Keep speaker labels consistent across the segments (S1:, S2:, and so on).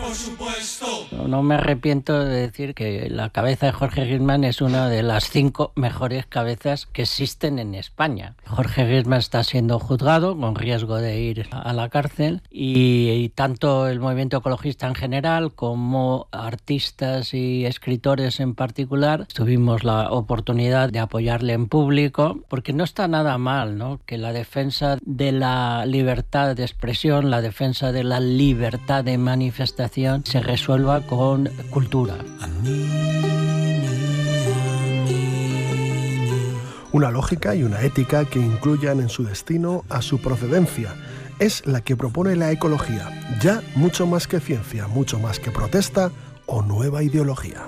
S1: por supuesto.
S2: No me arrepiento de decir que la cabeza de Jorge Griezmann es una de las 5 mejores cabezas que existen en España. Jorge Griezmann está siendo juzgado con riesgo de ir a la cárcel y tanto el movimiento ecologista en general como artistas y escritores en particular tuvimos la oportunidad de apoyarle en público, porque no está nada mal, ¿no?, que la defensa de la libertad de expresión, la defensa de la libertad de manifestación se resuelva con cultura.
S3: Una lógica y una ética que incluyan en su destino a su procedencia es la que propone la ecología, ya mucho más que ciencia, mucho más que protesta o nueva ideología.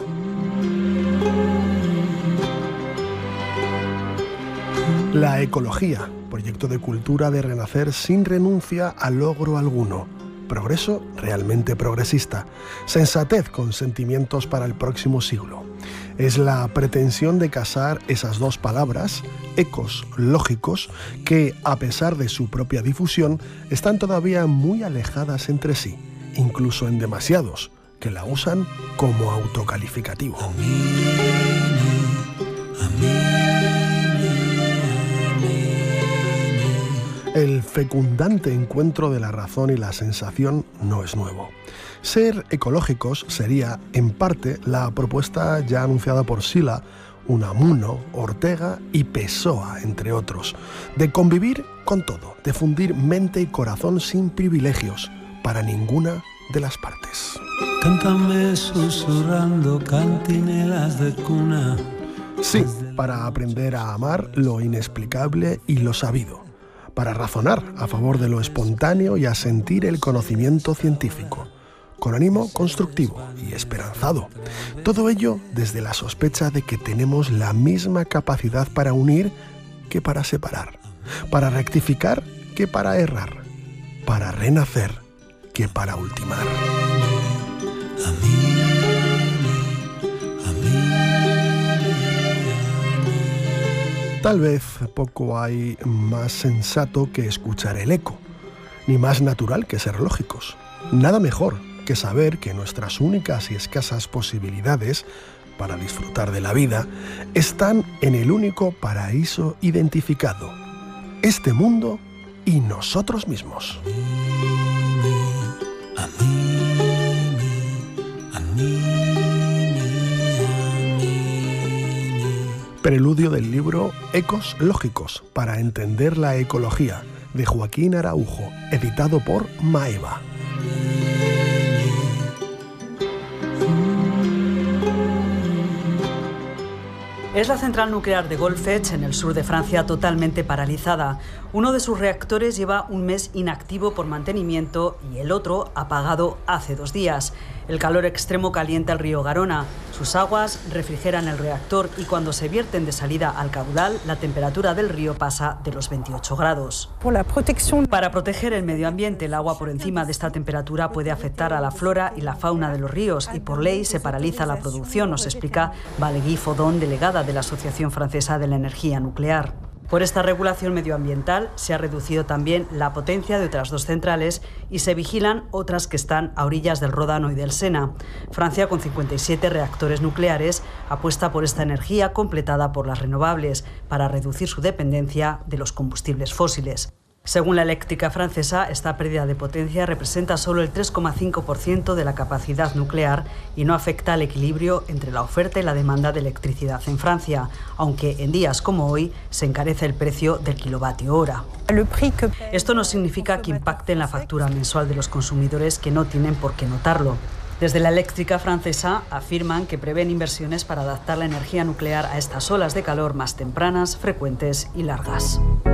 S3: La ecología, proyecto de cultura de renacer sin renuncia a logro alguno. Progreso realmente progresista. Sensatez con sentimientos para el próximo siglo. Es la pretensión de casar esas dos palabras, ecos lógicos, que, a pesar de su propia difusión, están todavía muy alejadas entre sí, incluso en demasiados, que la usan como autocalificativo. El fecundante encuentro de la razón y la sensación no es nuevo. Ser ecológicos sería, en parte, la propuesta ya anunciada por Sila, Unamuno, Ortega y Pessoa, entre otros, de convivir con todo, de fundir mente y corazón sin privilegios, para ninguna de las partes.
S4: Cántame susurrando cantinelas de cuna.
S3: Sí, para aprender a amar lo inexplicable y lo sabido, para razonar a favor de lo espontáneo y a sentir el conocimiento científico, con ánimo constructivo y esperanzado. Todo ello desde la sospecha de que tenemos la misma capacidad para unir que para separar, para rectificar que para errar, para renacer que para ultimar. Tal vez poco hay más sensato que escuchar el eco, ni más natural que ser lógicos. Nada mejor que saber que nuestras únicas y escasas posibilidades para disfrutar de la vida están en el único paraíso identificado, este mundo y nosotros mismos. Preludio del libro Ecos lógicos para entender la ecología, de Joaquín Araujo, editado por Maeva.
S5: Es la central nuclear de Golfech, en el sur de Francia, totalmente paralizada. Uno de sus reactores lleva un mes inactivo por mantenimiento y el otro apagado hace 2 días. El calor extremo calienta el río Garona. Sus aguas refrigeran el reactor y cuando se vierten de salida al caudal, la temperatura del río pasa de los 28 grados. Para proteger el medio ambiente, el agua por encima de esta temperatura puede afectar a la flora y la fauna de los ríos y por ley se paraliza la producción, nos explica Valérie Faudon, delegada de la Asociación Francesa de la Energía Nuclear. Por esta regulación medioambiental se ha reducido también la potencia de otras 2 centrales y se vigilan otras que están a orillas del Ródano y del Sena. Francia, con 57 reactores nucleares, apuesta por esta energía completada por las renovables para reducir su dependencia de los combustibles fósiles. Según la eléctrica francesa, esta pérdida de potencia representa solo el 3,5% de la capacidad nuclear y no afecta al equilibrio entre la oferta y la demanda de electricidad en Francia, aunque en días como hoy se encarece el precio del kilovatio hora. Esto no significa que impacte en la factura mensual de los consumidores, que no tienen por qué notarlo. Desde la eléctrica francesa afirman que prevén inversiones para adaptar la energía nuclear a estas olas de calor más tempranas, frecuentes y largas.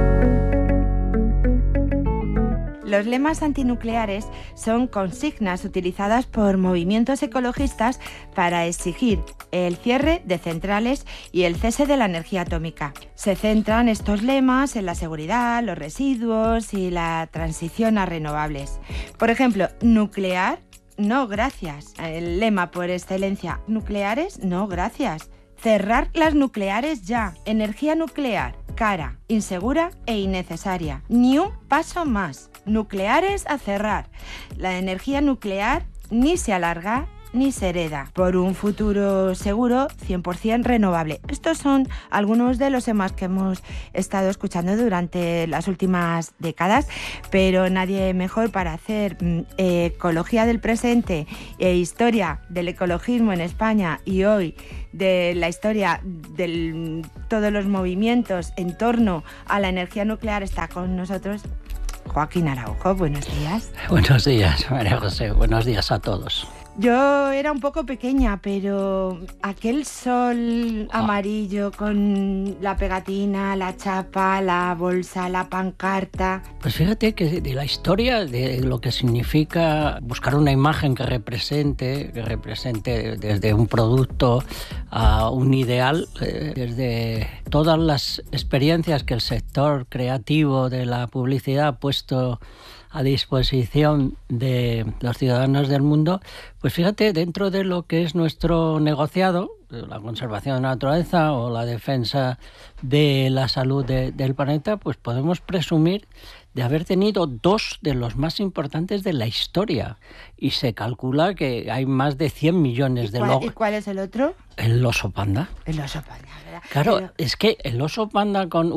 S6: Los lemas antinucleares son consignas utilizadas por movimientos ecologistas para exigir el cierre de centrales y el cese de la energía atómica. Se centran estos lemas en la seguridad, los residuos y la transición a renovables. Por ejemplo, nuclear, no gracias. El lema por excelencia, nucleares, no gracias. Cerrar las nucleares ya. Energía nuclear, cara, insegura e innecesaria. Ni un paso más. Nucleares a cerrar. La energía nuclear ni se alarga ni se hereda, por un futuro seguro 100% renovable. Estos son algunos de los temas que hemos estado escuchando durante las últimas décadas, pero nadie mejor para hacer ecología del presente e historia del ecologismo en España y hoy de la historia de todos los movimientos en torno a la energía nuclear. Está con nosotros Joaquín Araujo. Buenos días.
S2: Buenos días, María José. Buenos días a todos.
S6: Yo era un poco pequeña, pero aquel sol amarillo con la pegatina, la chapa, la bolsa, la pancarta...
S2: Pues fíjate que de la historia, de lo que significa buscar una imagen que represente desde un producto a un ideal, desde todas las experiencias que el sector creativo de la publicidad ha puesto a disposición de los ciudadanos del mundo, pues fíjate, dentro de lo que es nuestro negociado, la conservación de la naturaleza o la defensa de la salud del planeta, pues podemos presumir de haber tenido dos de los más importantes de la historia. Y se calcula que hay más de 100 millones de logros.
S6: ¿Y cuál es el otro?
S2: El oso panda.
S6: El oso panda, ¿verdad?
S2: Claro, es que el oso panda con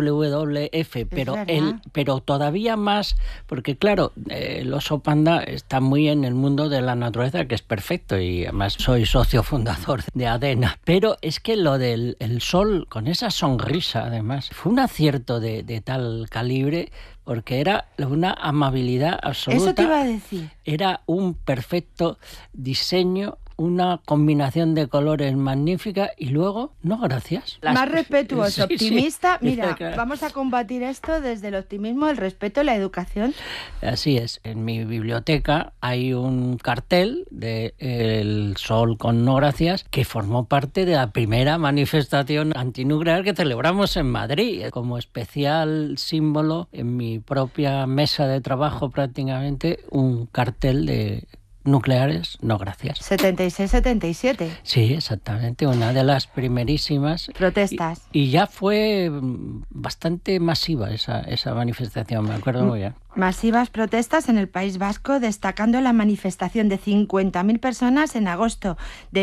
S2: WWF, pero todavía más, porque claro, el oso panda está muy en el mundo de la naturaleza, que es perfecto, y además soy socio fundador de ADENA. Pero es que lo del sol, con esa sonrisa además, fue un acierto de tal calibre, porque era una amabilidad absoluta.
S6: Eso te iba a decir.
S2: Era un perfecto diseño, una combinación de colores magnífica y luego, no, gracias.
S6: Más respetuoso,
S2: sí,
S6: optimista.
S2: Sí.
S6: Mira, vamos a combatir esto desde el optimismo, el respeto y la educación.
S2: Así es. En mi biblioteca hay un cartel de El Sol con no gracias que formó parte de la primera manifestación antinuclear que celebramos en Madrid. Como especial símbolo, en mi propia mesa de trabajo prácticamente, un cartel de nucleares, no gracias.
S6: 76-77.
S2: Sí, exactamente, una de las primerísimas.
S6: Protestas.
S2: Y ya fue bastante masiva esa manifestación, me acuerdo muy bien.
S6: Masivas protestas en el País Vasco, destacando la manifestación de 50.000 personas en agosto de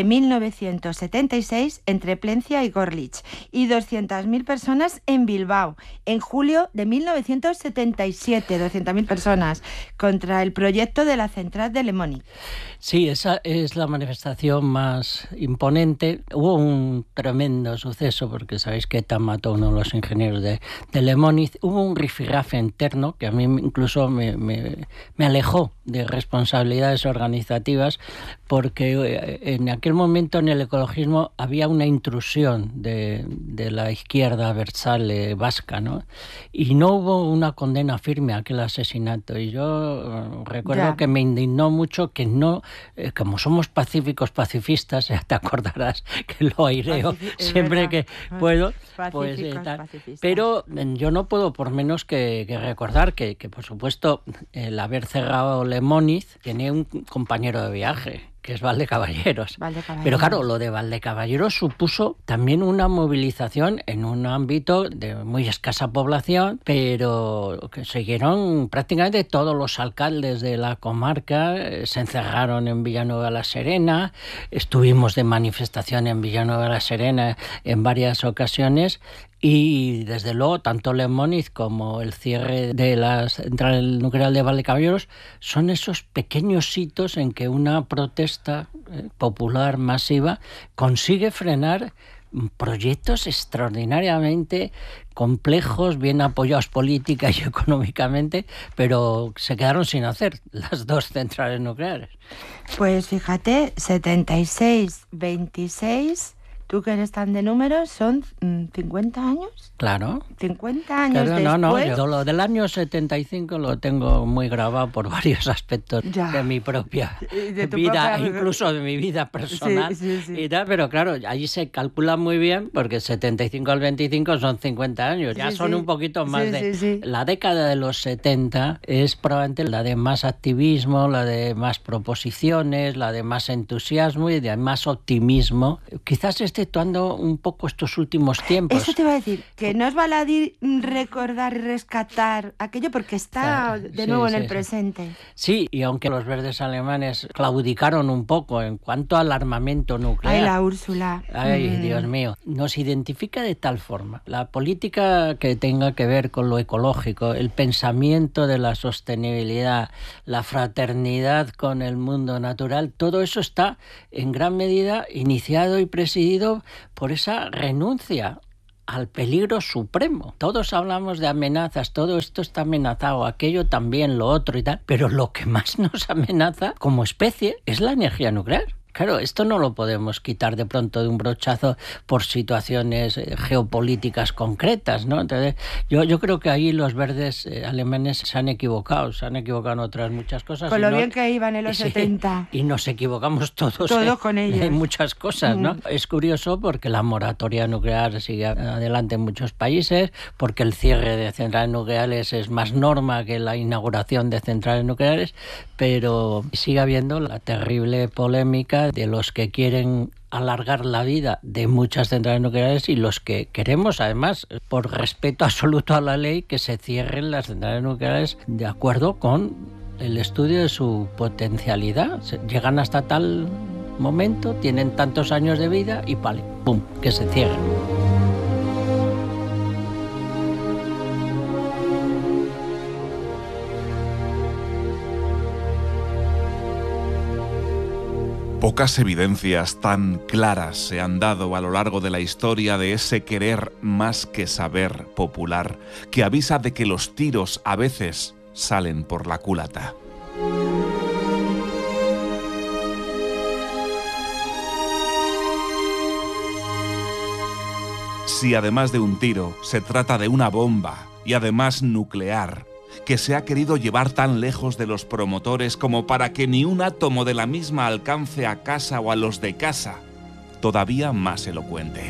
S6: 1976 entre Plencia y Gorlitz y 200.000 personas en Bilbao en julio de 1977, 200.000 personas contra el proyecto de la central de Lemoniz.
S2: Sí, esa es la manifestación más imponente. Hubo un tremendo suceso porque sabéis que ETA mató a uno de los ingenieros de Lemoniz. Hubo un rifirrafe interno que a mí incluso me alejó de responsabilidades organizativas, porque en aquel momento en el ecologismo había una intrusión de la izquierda versale vasca, ¿no? Y no hubo una condena firme a aquel asesinato. Y yo recuerdo que me indignó mucho que no, como somos pacifistas, ya te acordarás que lo aireo siempre que puedo, pues tal. Pero yo no puedo por menos que recordar que por supuesto el haber cerrado Lemoniz tiene un compañero de viaje, que es Valdecaballeros. Pero claro, lo de Valdecaballeros supuso también una movilización en un ámbito de muy escasa población, pero que siguieron prácticamente todos los alcaldes de la comarca, se encerraron en Villanueva de la Serena, estuvimos de manifestación en Villanueva de la Serena en varias ocasiones. Y desde luego tanto Lemoniz como el cierre de la central nuclear de Valdecaballeros son esos pequeños hitos en que una protesta popular masiva consigue frenar proyectos extraordinariamente complejos, bien apoyados política y económicamente, pero se quedaron sin hacer las dos centrales nucleares.
S6: Pues fíjate, 76-26... Tú que eres tan de números, ¿son 50 años?
S2: Claro.
S6: 50 años después.
S2: Yo lo del año 75 lo tengo muy grabado por varios aspectos de mi propia vida, incluso de mi vida personal. Sí. Y tal, pero claro, allí se calcula muy bien porque 75 al 25 son 50 años. Ya son un poquito más de... La década de los 70 es probablemente la de más activismo, la de más proposiciones, la de más entusiasmo y de más optimismo. Quizás exceptuando un poco estos últimos tiempos.
S6: Eso te iba a decir, que no es baladí recordar y rescatar aquello porque está de nuevo en el presente.
S2: Sí, y aunque los verdes alemanes claudicaron un poco en cuanto al armamento nuclear.
S6: Ay, la Úrsula.
S2: Ay, Dios mío. Nos identifica de tal forma. La política que tenga que ver con lo ecológico, el pensamiento de la sostenibilidad, la fraternidad con el mundo natural, todo eso está en gran medida iniciado y presidido por esa renuncia al peligro supremo. Todos hablamos de amenazas, todo esto está amenazado, aquello también, lo otro y tal, pero lo que más nos amenaza como especie es la energía nuclear. Claro, esto no lo podemos quitar de pronto de un brochazo por situaciones geopolíticas concretas, ¿no? Entonces, yo creo que ahí los verdes alemanes se han equivocado en otras muchas cosas.
S6: Con lo bien que iban en los 70.
S2: Y nos equivocamos todos
S6: con ellos.
S2: En muchas cosas, ¿no? Es curioso porque la moratoria nuclear sigue adelante en muchos países, porque el cierre de centrales nucleares es más norma que la inauguración de centrales nucleares, pero sigue habiendo la terrible polémica de los que quieren alargar la vida de muchas centrales nucleares y los que queremos, además, por respeto absoluto a la ley, que se cierren las centrales nucleares de acuerdo con el estudio de su potencialidad. Llegan hasta tal momento, tienen tantos años de vida y vale, ¡pum!, que se cierren.
S1: Pocas evidencias tan claras se han dado a lo largo de la historia de ese querer más que saber popular, que avisa de que los tiros a veces salen por la culata. Si además de un tiro se trata de una bomba y además nuclear, que se ha querido llevar tan lejos de los promotores como para que ni un átomo de la misma alcance a casa o a los de casa, todavía más elocuente.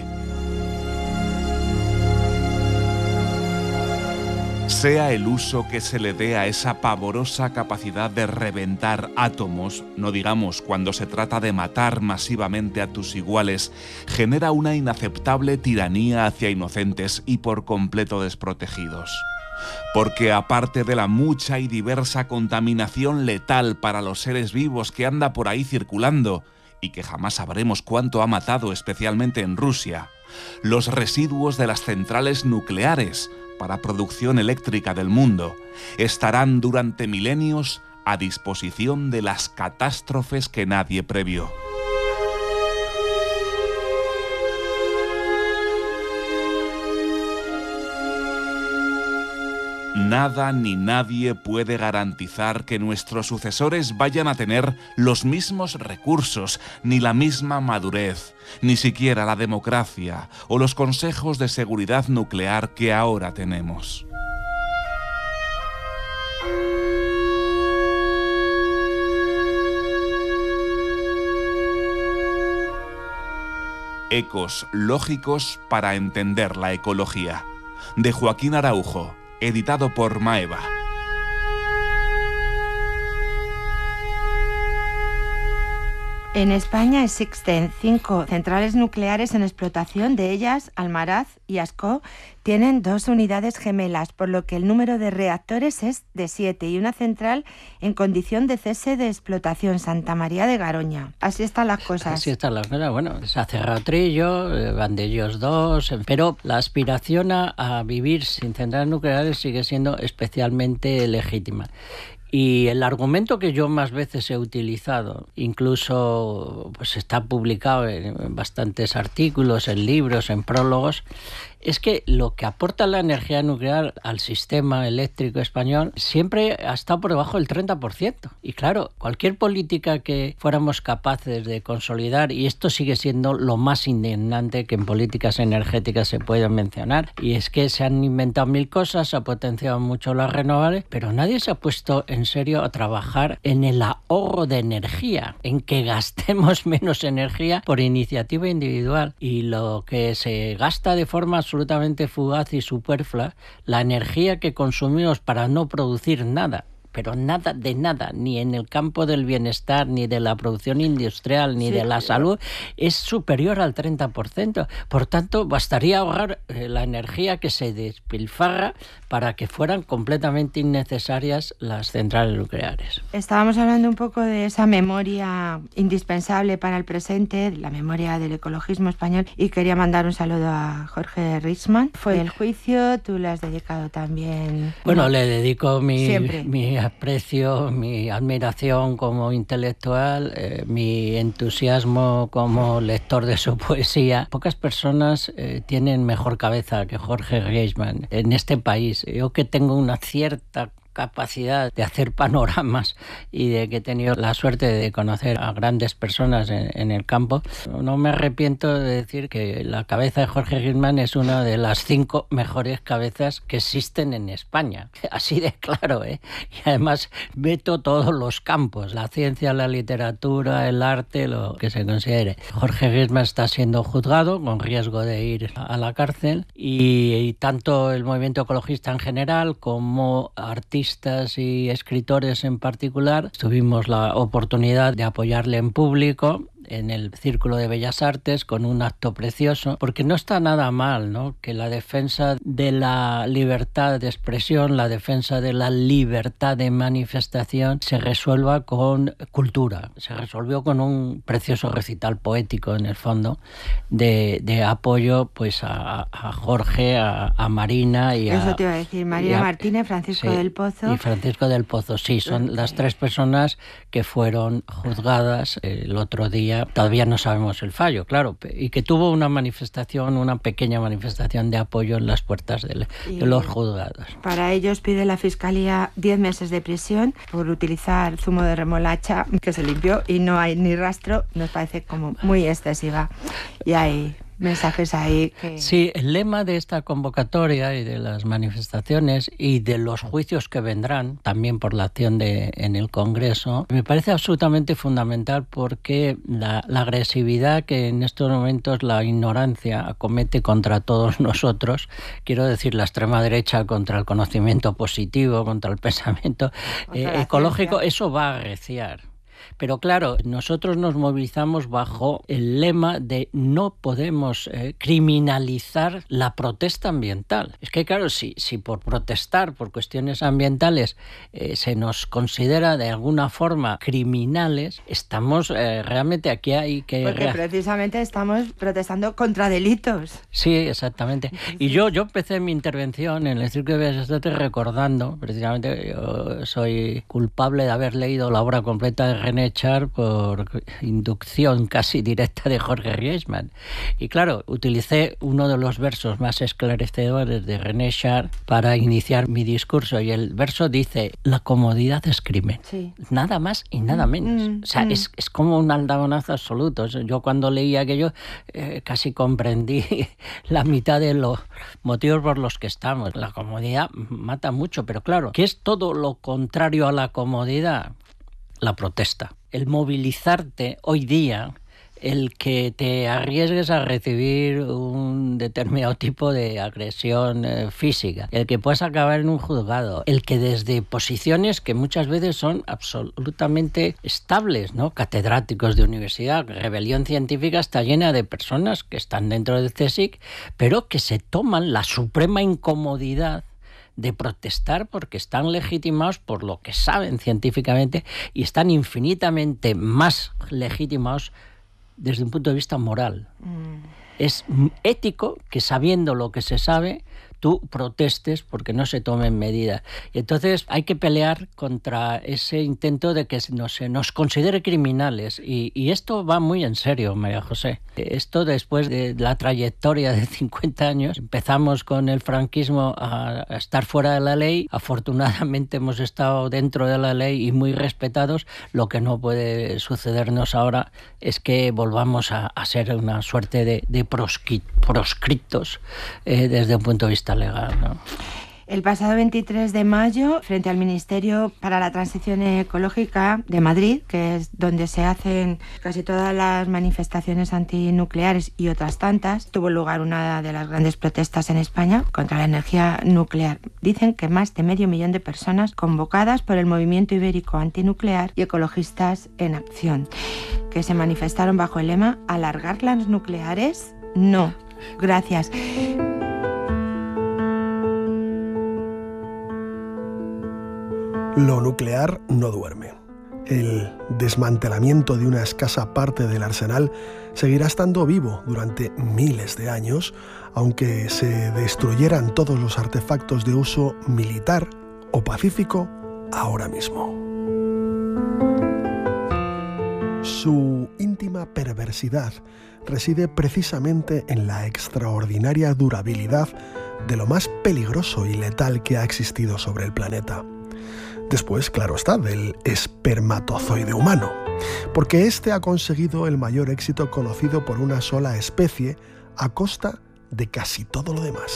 S1: Sea el uso que se le dé a esa pavorosa capacidad de reventar átomos, no digamos cuando se trata de matar masivamente a tus iguales, genera una inaceptable tiranía hacia inocentes y por completo desprotegidos. Porque aparte de la mucha y diversa contaminación letal para los seres vivos que anda por ahí circulando, y que jamás sabremos cuánto ha matado especialmente en Rusia, los residuos de las centrales nucleares para producción eléctrica del mundo estarán durante milenios a disposición de las catástrofes que nadie previó. Nada ni nadie puede garantizar que nuestros sucesores vayan a tener los mismos recursos, ni la misma madurez, ni siquiera la democracia o los consejos de seguridad nuclear que ahora tenemos. Ecos lógicos para entender la ecología, de Joaquín Araujo, editado por Maeva.
S6: En España existen 5 centrales nucleares en explotación. De ellas, Almaraz y Ascó tienen 2 unidades gemelas, por lo que el número de reactores es de 7 y una central en condición de cese de explotación, Santa María de Garoña. Así están las cosas.
S2: Así están las cosas. Bueno, se ha cerrado Trillo, Vandellós 2, pero la aspiración a vivir sin centrales nucleares sigue siendo especialmente legítima. Y el argumento que yo más veces he utilizado, incluso pues está publicado en bastantes artículos, en libros, en prólogos, es que lo que aporta la energía nuclear al sistema eléctrico español siempre ha estado por debajo del 30%. Y claro, cualquier política que fuéramos capaces de consolidar, y esto sigue siendo lo más indignante que en políticas energéticas se puede mencionar, y es que se han inventado 1000 cosas, se ha potenciado mucho las renovables, pero nadie se ha puesto en serio a trabajar en el ahorro de energía, en que gastemos menos energía por iniciativa individual, y lo que se gasta de forma absolutamente fugaz y superflua, la energía que consumimos para no producir nada. pero nada de nada, ni en el campo del bienestar, ni de la producción industrial, ni de la salud, es superior al 30%. Por tanto, bastaría ahorrar la energía que se despilfarra para que fueran completamente innecesarias las centrales nucleares.
S6: Estábamos hablando un poco de esa memoria indispensable para el presente, la memoria del ecologismo español, y quería mandar un saludo a Jorge Richman. Fue el juicio, tú le has dedicado también...
S2: Bueno, le dedico mi aprecio, mi admiración como intelectual, mi entusiasmo como lector de su poesía. Pocas personas tienen mejor cabeza que Jorge Richman en este país. Yo que tengo una cierta capacidad de hacer panoramas y de que he tenido la suerte de conocer a grandes personas en el campo, no me arrepiento de decir que la cabeza de Jorge Richman es una de las 5 mejores cabezas que existen en España. Así de claro, ¿eh? Y además veto todos los campos, la ciencia, la literatura, el arte, lo que se considere. Jorge Richman está siendo juzgado con riesgo de ir a la cárcel y tanto el movimiento ecologista en general como artistas y escritores en particular tuvimos la oportunidad de apoyarle en público en el Círculo de Bellas Artes con un acto precioso, porque no está nada mal, ¿no?, que la defensa de la libertad de expresión, la defensa de la libertad de manifestación se resuelva con cultura. Se resolvió con un precioso recital poético, en el fondo, de apoyo pues a Jorge, a Marina y a...
S6: Eso te iba a decir, Marina Martínez, Francisco del Pozo.
S2: Y Francisco del Pozo, sí, son las 3 personas que fueron juzgadas el otro día. Todavía no sabemos el fallo, claro, y que tuvo una manifestación, una pequeña manifestación de apoyo en las puertas de los juzgados.
S6: Para ellos pide la Fiscalía 10 meses de prisión por utilizar zumo de remolacha que se limpió y no hay ni rastro. Nos parece como muy excesiva. Y hay mensajes ahí que...
S2: Sí, el lema de esta convocatoria y de las manifestaciones y de los juicios que vendrán, también por la acción en el Congreso, me parece absolutamente fundamental, porque la agresividad que en estos momentos la ignorancia acomete contra todos nosotros, quiero decir la extrema derecha contra el conocimiento positivo, contra el pensamiento ecológico, eso va a arreciar. Pero claro, nosotros nos movilizamos bajo el lema de no podemos criminalizar la protesta ambiental. Es que claro, si por protestar por cuestiones ambientales se nos considera de alguna forma criminales, estamos realmente aquí hay que...
S6: Porque precisamente estamos protestando contra delitos.
S2: Sí, exactamente. Y yo empecé mi intervención en el Círculo de Bellas Artes recordando, precisamente, yo soy culpable de haber leído la obra completa de René Char por inducción casi directa de Jorge Richman. Y claro, utilicé uno de los versos más esclarecedores de René Char para iniciar mi discurso, y el verso dice: la comodidad es crimen. Sí. Nada más y nada menos. O sea, es como un aldabonazo absoluto. Yo cuando leí aquello casi comprendí la mitad de los motivos por los que estamos. La comodidad mata mucho, pero claro, ¿qué es todo lo contrario a la comodidad? La protesta. El movilizarte hoy día, el que te arriesgues a recibir un determinado tipo de agresión física, el que puedas acabar en un juzgado, el que desde posiciones que muchas veces son absolutamente estables, ¿no?, catedráticos de universidad, Rebelión Científica está llena de personas que están dentro del CSIC, pero que se toman la suprema incomodidad de protestar porque están legitimados por lo que saben científicamente y están infinitamente más legitimados desde un punto de vista moral. Es ético que, sabiendo lo que se sabe, tú protestes porque no se tomen medidas. Y entonces hay que pelear contra ese intento de que se nos considere criminales. Y esto va muy en serio, María José. Esto, después de la trayectoria de 50 años, empezamos con el franquismo a estar fuera de la ley. Afortunadamente hemos estado dentro de la ley y muy respetados. Lo que no puede sucedernos ahora es que volvamos a ser una suerte de proscriptos desde un punto de vista legal, ¿no?
S6: El pasado 23 de mayo, frente al Ministerio para la Transición Ecológica de Madrid, que es donde se hacen casi todas las manifestaciones antinucleares y otras tantas, tuvo lugar una de las grandes protestas en España contra la energía nuclear. Dicen que más de 500.000 de personas convocadas por el Movimiento Ibérico Antinuclear y Ecologistas en Acción, que se manifestaron bajo el lema ¿alargar las nucleares? No, gracias.
S3: Lo nuclear no duerme. El desmantelamiento de una escasa parte del arsenal seguirá estando vivo durante miles de años, aunque se destruyeran todos los artefactos de uso militar o pacífico ahora mismo. Su íntima perversidad reside precisamente en la extraordinaria durabilidad de lo más peligroso y letal que ha existido sobre el planeta. Después, claro está, del espermatozoide humano, porque este ha conseguido el mayor éxito conocido por una sola especie a costa de casi todo lo demás.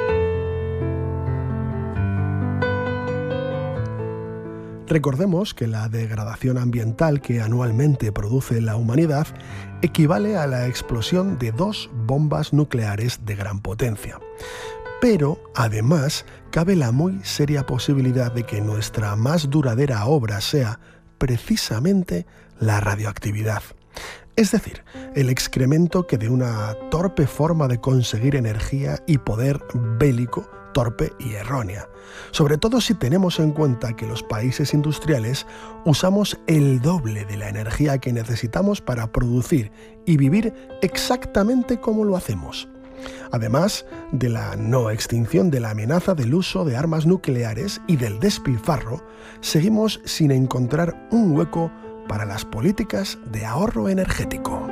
S3: Recordemos que la degradación ambiental que anualmente produce la humanidad equivale a la explosión de 2 bombas nucleares de gran potencia. Pero, además, cabe la muy seria posibilidad de que nuestra más duradera obra sea, precisamente, la radioactividad. Es decir, el excremento que de una torpe forma de conseguir energía y poder bélico, torpe y errónea. Sobre todo si tenemos en cuenta que los países industriales usamos el doble de la energía que necesitamos para producir y vivir exactamente como lo hacemos. Además de la no extinción de la amenaza del uso de armas nucleares y del despilfarro, seguimos sin encontrar un hueco para las políticas de ahorro energético.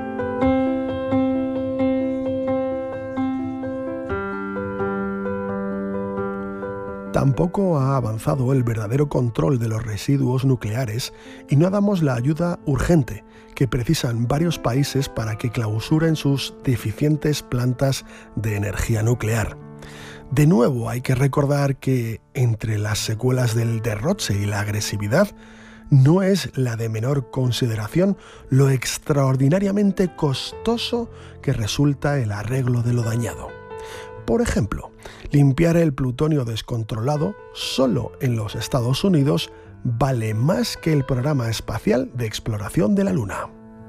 S3: Tampoco ha avanzado el verdadero control de los residuos nucleares y no damos la ayuda urgente que precisan varios países para que clausuren sus deficientes plantas de energía nuclear. De nuevo, hay que recordar que entre las secuelas del derroche y la agresividad, no es la de menor consideración lo extraordinariamente costoso que resulta el arreglo de lo dañado. Por ejemplo, limpiar el plutonio descontrolado solo en los Estados Unidos vale más que el programa espacial de exploración de la Luna.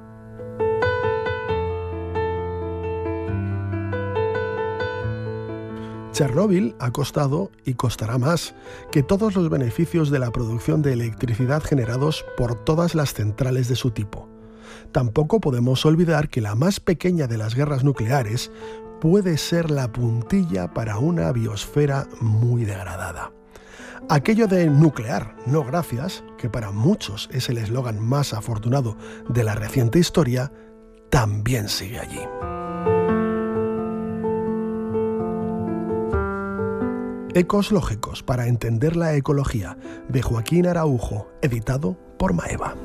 S3: Chernóbil ha costado y costará más que todos los beneficios de la producción de electricidad generados por todas las centrales de su tipo. Tampoco podemos olvidar que la más pequeña de las guerras nucleares puede ser la puntilla para una biosfera muy degradada. Aquello de nuclear, no gracias, que para muchos es el eslogan más afortunado de la reciente historia, también sigue allí. Ecos lógicos para entender la ecología, de Joaquín Araujo, editado por Maeva.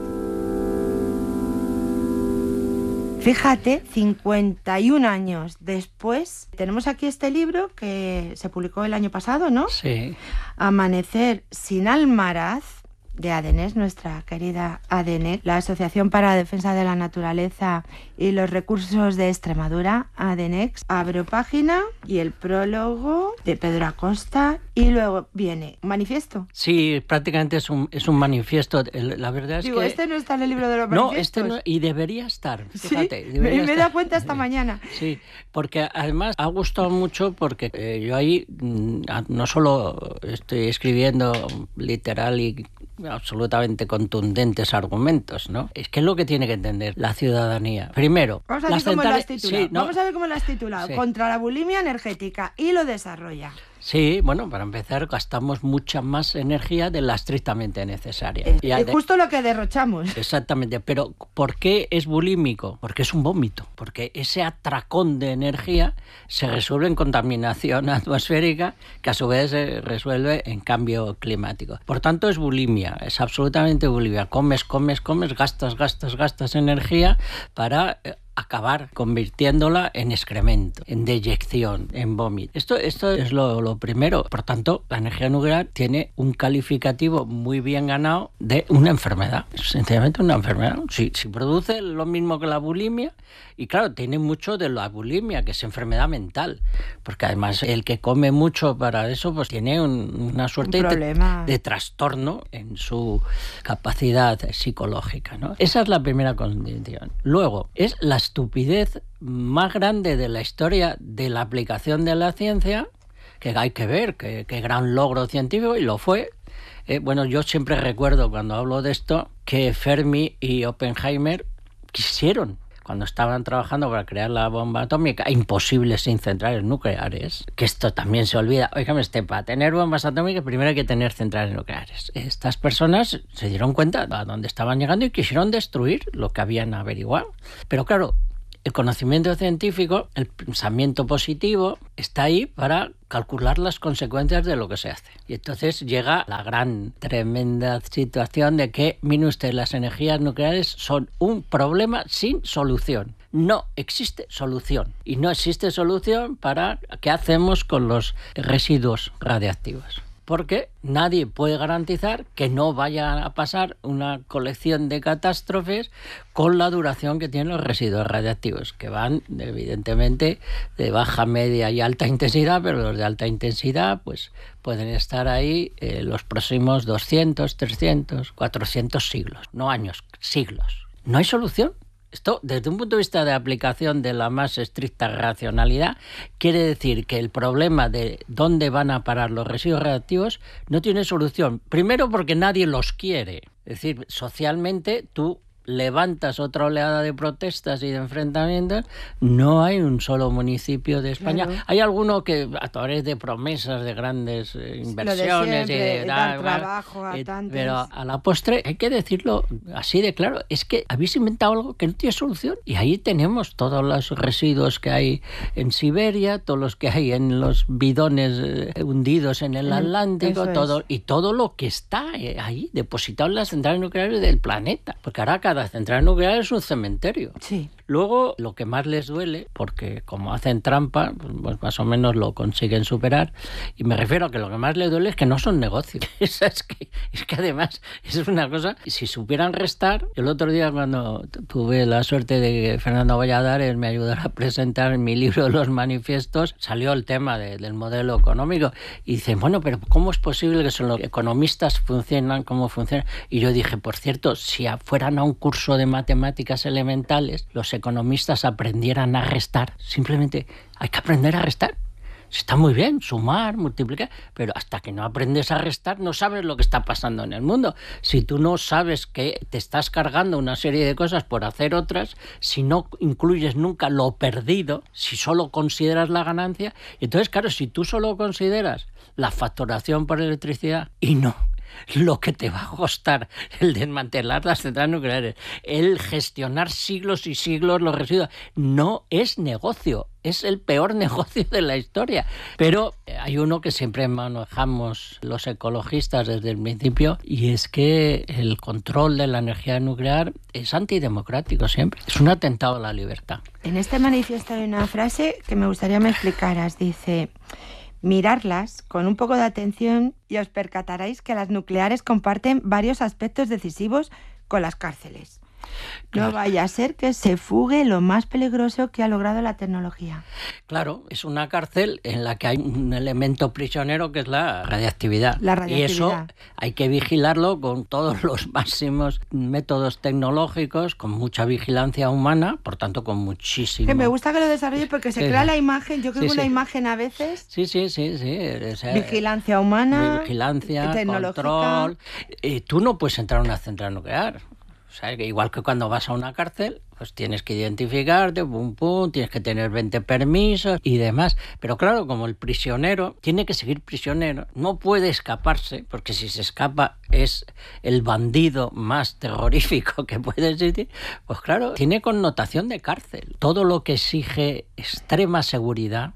S6: Fíjate, 51 años después, tenemos aquí este libro que se publicó el año pasado, ¿no?
S2: Sí.
S6: Amanecer sin Almaraz, de ADENEX, nuestra querida ADENEX, la Asociación para la Defensa de la Naturaleza y los Recursos de Extremadura, ADENEX. Abro página y el prólogo de Pedro Acosta y luego viene un manifiesto.
S2: Sí, prácticamente es un manifiesto. La verdad es que...
S6: este no está en el libro de los manifiestos.
S2: No, y debería estar, fíjate.
S6: ¿Sí? Me he dado cuenta esta mañana.
S2: Sí, porque además ha gustado mucho porque yo ahí no solo estoy escribiendo literal y absolutamente contundentes argumentos, ¿no? Es que es lo que tiene que entender la ciudadanía. Primero,
S6: vamos a ver cómo lo has titulado.
S2: Sí, no.
S6: Vamos a ver cómo lo has titulado. Sí. Contra la bulimia energética, y lo desarrolla.
S2: Sí, bueno, para empezar gastamos mucha más energía de la estrictamente necesaria.
S6: Es justo lo que derrochamos.
S2: Exactamente, pero ¿por qué es bulímico? Porque es un vómito, porque ese atracón de energía se resuelve en contaminación atmosférica, que a su vez se resuelve en cambio climático. Por tanto es bulimia, es absolutamente bulimia. Comes, gastas energía para acabar convirtiéndola en excremento, en deyección, en vómito. Esto es lo primero. Por tanto, la energía nuclear tiene un calificativo muy bien ganado de una enfermedad. Sencillamente una enfermedad. Si produce lo mismo que la bulimia, y claro, tiene mucho de la bulimia, que es enfermedad mental, porque además el que come mucho para eso, pues tiene una suerte de trastorno en su capacidad psicológica, ¿no? Esa es la primera condición. Luego, es la estupidez más grande de la historia de la aplicación de la ciencia, que hay que ver, que gran logro científico, y lo fue. Bueno, yo siempre recuerdo cuando hablo de esto que Fermi y Oppenheimer quisieron, cuando estaban trabajando para crear la bomba atómica, imposible sin centrales nucleares, que esto también se olvida. Óigame, para tener bombas atómicas primero hay que tener centrales nucleares. Estas personas se dieron cuenta a dónde estaban llegando y quisieron destruir lo que habían averiguado. Pero claro, el conocimiento científico, el pensamiento positivo, está ahí para calcular las consecuencias de lo que se hace. Y entonces llega la gran, tremenda situación de que, mire usted, las energías nucleares son un problema sin solución. No existe solución. Y no existe solución para qué hacemos con los residuos radiactivos. Porque nadie puede garantizar que no vaya a pasar una colección de catástrofes con la duración que tienen los residuos radiactivos, que van evidentemente de baja, media y alta intensidad, pero los de alta intensidad pues pueden estar ahí los próximos 200, 300, 400 siglos, no años, siglos. No hay solución. Esto, desde un punto de vista de aplicación de la más estricta racionalidad, quiere decir que el problema de dónde van a parar los residuos radiactivos no tiene solución. Primero porque nadie los quiere. Es decir, socialmente tú levantas otra oleada de protestas y de enfrentamientos, no hay un solo municipio de España. Claro. Hay alguno que a través de promesas de grandes inversiones
S6: y de dar trabajo a tantos.
S2: Pero a la postre hay que decirlo así de claro, es que habéis inventado algo que no tiene solución, y ahí tenemos todos los residuos que hay en Siberia, todos los que hay en los bidones hundidos en el Atlántico, todo, y todo lo que está ahí depositado en las centrales nucleares del planeta, porque ahora cada central nuclear es un cementerio.
S6: Sí.
S2: Luego, lo que más les duele, porque como hacen trampa, pues más o menos lo consiguen superar, y me refiero a que lo que más les duele es que no son negocios. es que además es una cosa, si supieran restar, el otro día cuando tuve la suerte de que Fernando Valladares me ayudara a presentar mi libro de los manifiestos, salió el tema del modelo económico, y dicen, bueno, pero ¿cómo es posible que son los economistas funcionan como funcionan? Y yo dije, por cierto, si fueran a un curso de matemáticas elementales, los economistas aprendieran a restar. Simplemente hay que aprender a restar. Está muy bien sumar, multiplicar, pero hasta que no aprendes a restar no sabes lo que está pasando en el mundo. Si tú no sabes que te estás cargando una serie de cosas por hacer otras, si no incluyes nunca lo perdido, si solo consideras la ganancia, entonces claro, si tú solo consideras la facturación por electricidad y no lo que te va a costar el desmantelar las centrales nucleares, el gestionar siglos y siglos los residuos, no es negocio, es el peor negocio de la historia. Pero hay uno que siempre manejamos los ecologistas desde el principio, y es que el control de la energía nuclear es antidemocrático siempre, es un atentado a la libertad.
S6: En este manifiesto hay una frase que me gustaría me explicaras, dice: mirarlas con un poco de atención y os percataréis que las nucleares comparten varios aspectos decisivos con las cárceles. Claro. No vaya a ser que se fugue lo más peligroso que ha logrado la tecnología.
S2: Claro, es una cárcel en la que hay un elemento prisionero que es la radiactividad. Y eso hay que vigilarlo con todos los máximos métodos tecnológicos, con mucha vigilancia humana, por tanto con muchísimo...
S6: Que me gusta que lo desarrolle porque se crea la imagen, yo creo que una imagen a veces...
S2: Sí. O sea,
S6: vigilancia humana,
S2: vigilancia, control... tú no puedes entrar a una central nuclear. O sea, que igual que cuando vas a una cárcel, pues tienes que identificarte, tienes que tener 20 permisos y demás. Pero claro, como el prisionero tiene que seguir prisionero, no puede escaparse, porque si se escapa es el bandido más terrorífico que puede existir, pues claro, tiene connotación de cárcel. Todo lo que exige extrema seguridad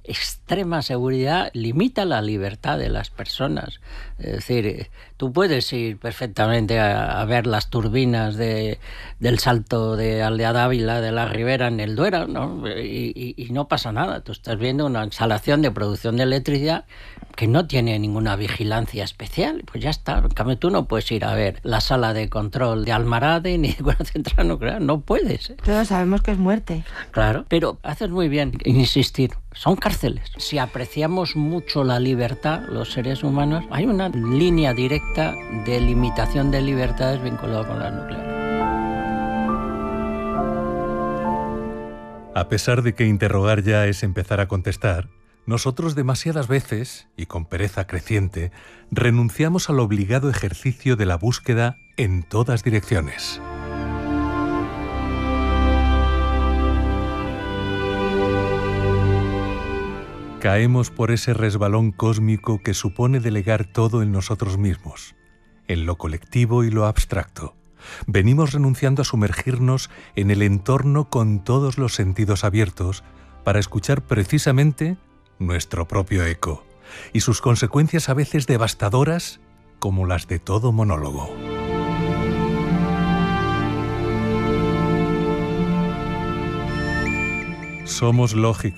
S2: limita la libertad de las personas. Es decir, tú puedes ir perfectamente a ver las turbinas del salto de Aldea Ávila de la Ribera en el Duero, ¿no? Y no pasa nada. Tú estás viendo una instalación de producción de electricidad que no tiene ninguna vigilancia especial. Pues ya está. En cambio, tú no puedes ir a ver la sala de control de Almarade ni de una central nuclear. No puedes.
S6: Todos sabemos que es muerte.
S2: Claro, pero haces muy bien en insistir. Son cárceles. Si apreciamos mucho la libertad, los seres humanos, hay una línea directa de limitación de libertades vinculada con las nucleares.
S7: A pesar de que interrogar ya es empezar a contestar, nosotros demasiadas veces, y con pereza creciente, renunciamos al obligado ejercicio de la búsqueda en todas direcciones. Caemos por ese resbalón cósmico que supone delegar todo en nosotros mismos, en lo colectivo y lo abstracto. Venimos renunciando a sumergirnos en el entorno con todos los sentidos abiertos para escuchar precisamente nuestro propio eco y sus consecuencias a veces devastadoras como las de todo monólogo. Somos lógicos.